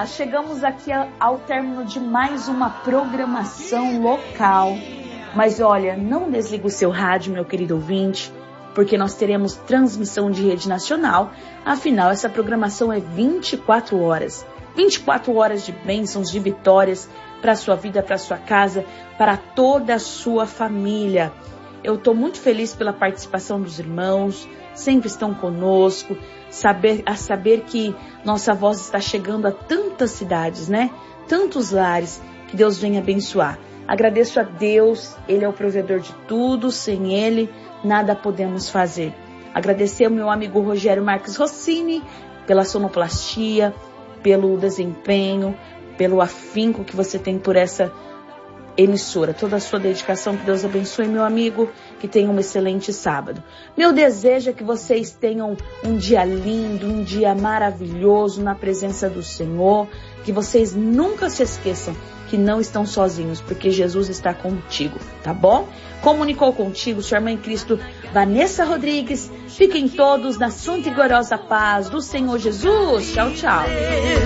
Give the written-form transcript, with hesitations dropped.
chegamos aqui ao término de mais uma programação local. Mas olha, não desliga o seu rádio, meu querido ouvinte, porque nós teremos transmissão de rede nacional. Afinal, essa programação é 24 horas. 24 horas de bênçãos, de vitórias para a sua vida, para a sua casa, para toda a sua família. Eu estou muito feliz pela participação dos irmãos, sempre estão conosco, saber que nossa voz está chegando a tantas cidades, né? Tantos lares, que Deus venha abençoar. Agradeço a Deus, Ele é o provedor de tudo, sem Ele nada podemos fazer. Agradecer ao meu amigo Rogério Marques Rossini pela sonoplastia, pelo desempenho, pelo afinco que você tem por essa emissora, toda a sua dedicação, que Deus abençoe, meu amigo, que tenha um excelente sábado. Meu desejo é que vocês tenham um dia lindo, um dia maravilhoso na presença do Senhor, que vocês nunca se esqueçam que não estão sozinhos, porque Jesus está contigo, tá bom? Comunicou contigo sua irmã em Cristo, Vanessa Rodrigues. Fiquem todos na santa e gloriosa paz do Senhor Jesus. Tchau, tchau.